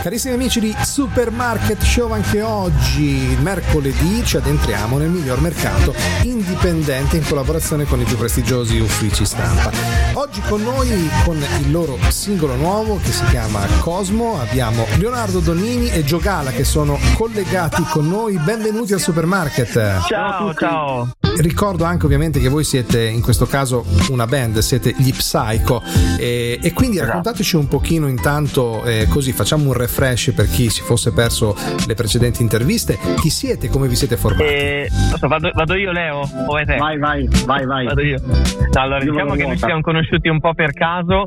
Carissimi amici di Supermarket Show, anche oggi, mercoledì, ci addentriamo nel miglior mercato indipendente in collaborazione con i più prestigiosi uffici stampa. Oggi con noi, con il loro singolo nuovo che si chiama Cosmo, abbiamo Leonardo Donnini e Gio Gala che sono collegati con noi. Benvenuti al Supermarket. Ciao. Ricordo anche ovviamente che voi siete in questo caso una band, siete gli Psycho e quindi raccontateci un pochino intanto, così facciamo un refresh per chi si fosse perso le precedenti interviste. Chi siete, come vi siete formati? Vado io, Leo, o è te? Vai. Vado io. No, allora diciamo che noi ci siamo conosciuti un po' per caso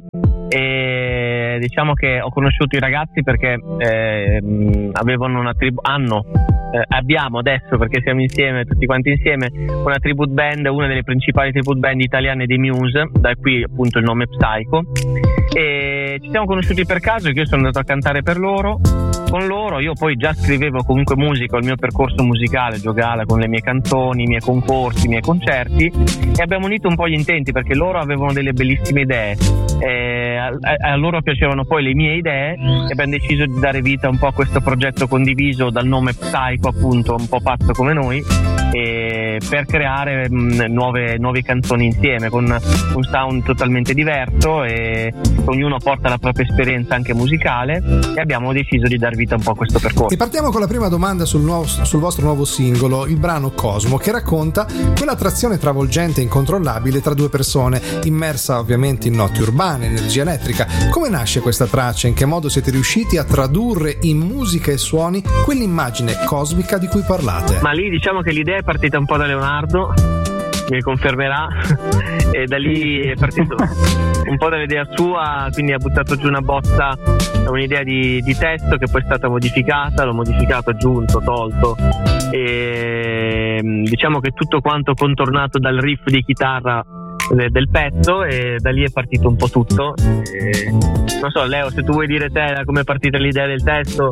e diciamo che ho conosciuto i ragazzi perché avevano una tribù, abbiamo adesso, perché siamo insieme, tutti quanti insieme, una tribute band, una delle principali tribute band italiane dei Muse, da qui appunto il nome Psycho, e ci siamo conosciuti per caso, che io sono andato a cantare con loro. Io poi già scrivevo comunque musica, il mio percorso musicale, Gio Gala, con le mie canzoni, i miei concorsi, i miei concerti, e abbiamo unito un po' gli intenti perché loro avevano delle bellissime idee, a loro piacevano poi le mie idee e abbiamo deciso di dare vita un po' a questo progetto condiviso dal nome Psycho, appunto un po' pazzo come noi, per creare nuove canzoni insieme con un sound totalmente diverso, e ognuno porta la propria esperienza anche musicale, e abbiamo deciso di dar vita un po' a questo percorso. E partiamo con la prima domanda sul vostro nuovo singolo, il brano Cosmo, che racconta quell'attrazione travolgente e incontrollabile tra due persone, immersa ovviamente in notti urbane, energia elettrica. Come nasce questa traccia? In che modo siete riusciti a tradurre in musica e suoni quell'immagine cosmica di cui parlate? Ma lì diciamo che l'idea è partita un po' da Leonardo, mi confermerà, e da lì è partito un po' dall'idea sua, quindi ha buttato giù una bozza, un'idea di testo che poi è stata modificata, l'ho modificato, aggiunto, tolto, e diciamo che tutto quanto contornato dal riff di chitarra del pezzo, e da lì è partito un po' tutto. Non so, Leo, se tu vuoi dire te come è partita l'idea del testo.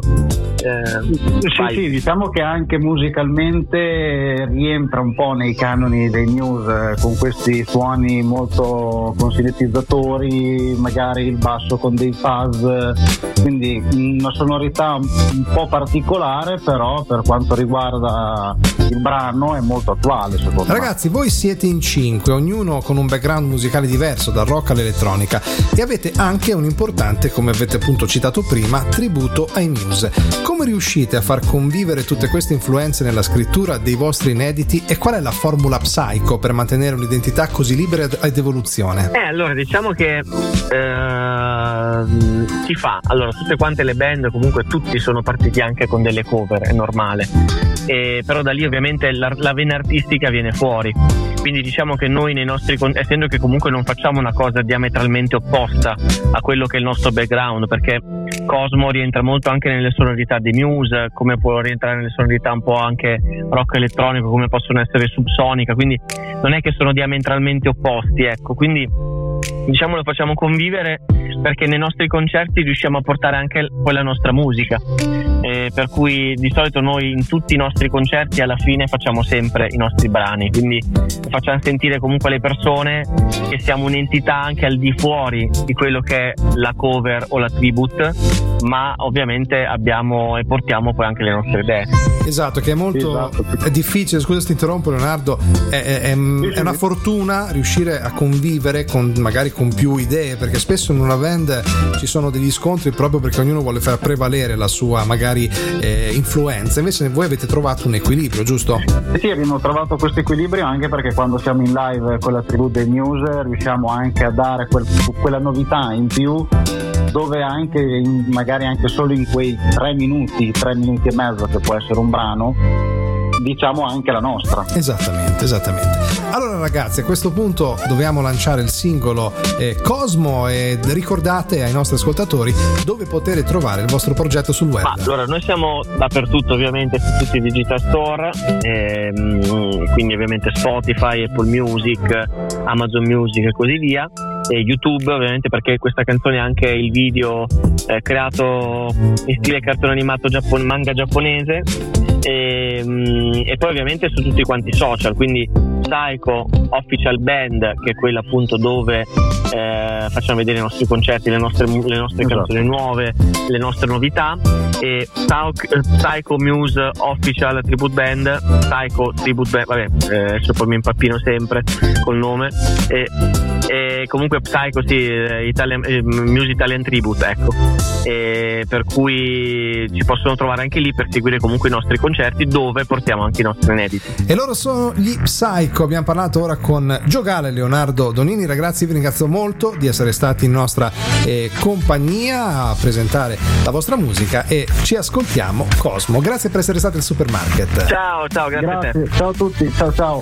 Sì, diciamo che anche musicalmente rientra un po' nei canoni dei Muse, con questi suoni molto con sintetizzatori, magari il basso con dei fuzz, quindi una sonorità un po' particolare, però per quanto riguarda il brano è molto attuale, secondo me. Ragazzi, voi siete in 5, ognuno con un background musicale diverso, dal rock all'elettronica, e avete anche un importante, come avete appunto citato prima, tributo ai Muse. Come riuscite a far convivere tutte queste influenze nella scrittura dei vostri inediti, e qual è la formula Psycho per mantenere un'identità così libera ed evoluzione? Allora diciamo che si fa, allora tutte quante le band comunque tutti sono partiti anche con delle cover, è normale, però da lì ovviamente la vena artistica viene fuori, quindi diciamo che noi nei nostri, essendo che comunque non facciamo una cosa diametralmente opposta a quello che è il nostro background, perché Cosmo rientra molto anche nelle sonorità dei Muse, come può rientrare nelle sonorità un po' anche rock elettronico, come possono essere Subsonica, quindi non è che sono diametralmente opposti, ecco, quindi diciamo lo facciamo convivere perché nei nostri concerti riusciamo a portare anche poi la nostra musica, per cui di solito noi in tutti i nostri concerti alla fine facciamo sempre i nostri brani, quindi facciamo sentire comunque alle persone che siamo un'entità anche al di fuori di quello che è la cover o la tribute, ma ovviamente abbiamo e portiamo poi anche le nostre idee. Esatto, che è molto è difficile, scusa se ti interrompo Leonardo, è una fortuna riuscire a convivere magari con più idee, perché spesso in una band ci sono degli scontri proprio perché ognuno vuole far prevalere la sua magari influenza, invece voi avete trovato un equilibrio, giusto? Sì, abbiamo trovato questo equilibrio anche perché quando siamo in live con la tribute dei Muse riusciamo anche a dare quella novità in più, dove anche magari anche solo in quei 3 minuti e mezzo che può essere un brano, diciamo anche la nostra. Esattamente. Allora ragazzi, a questo punto dobbiamo lanciare il singolo Cosmo, e ricordate ai nostri ascoltatori dove poter trovare il vostro progetto sul web. Allora, noi siamo dappertutto ovviamente, su tutti i digital store, quindi ovviamente Spotify, Apple Music, Amazon Music e così via, e YouTube ovviamente, perché questa canzone ha anche il video creato in stile cartone animato manga giapponese, e poi ovviamente su tutti quanti i social, quindi Psycho Official Band, che è quella appunto dove facciamo vedere i nostri concerti, le nostre canzoni nuove, le nostre novità, e Psycho Muse Official Tribute Band, Psycho Tribute Band, vabbè, poi mi impappino sempre col nome, e comunque Psycho Muse Italian Tribute, ecco, e per cui ci possono trovare anche lì per seguire comunque i nostri concerti, dove portiamo anche i nostri inediti. E loro sono gli Psycho. Abbiamo parlato ora con Gio Gala e Leonardo Donini. Ragazzi, vi ringrazio molto di essere stati in nostra compagnia a presentare la vostra musica, e ci ascoltiamo Cosmo. Grazie per essere stati al Supermarket. Ciao, grazie a te. Ciao a tutti, ciao.